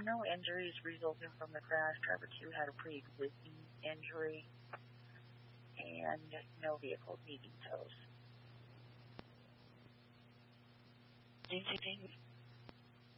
no injuries resulting from the crash. Driver 2 had a pre-existing injury and no vehicle needing tows.